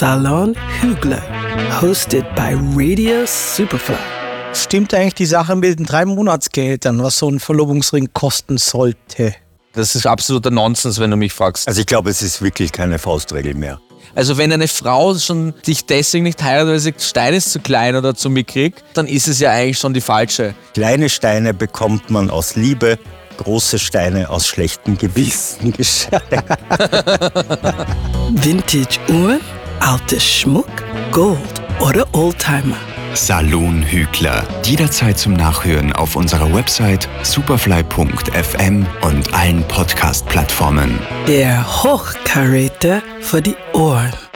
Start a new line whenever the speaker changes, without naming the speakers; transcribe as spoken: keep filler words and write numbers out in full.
Salon Hügler, hosted by Radio Superfly.
Stimmt eigentlich die Sache mit den drei Monatsgehältern, was so ein Verlobungsring kosten sollte?
Das ist absoluter Nonsens, wenn du mich fragst.
Also ich glaube, es ist wirklich keine Faustregel mehr.
Also wenn eine Frau schon dich deswegen nicht heiratet, weil sie Stein ist zu klein oder zu mickrig, dann ist es ja eigentlich schon die falsche.
Kleine Steine bekommt man aus Liebe, große Steine aus schlechtem Gewissen geschenkt.
Vintage-Uhren, alter Schmuck, Gold oder Oldtimer.
Salon Hügler. Jederzeit zum Nachhören auf unserer Website superfly punkt f m und allen Podcast-Plattformen.
Der Hochkaräter für die Ohren.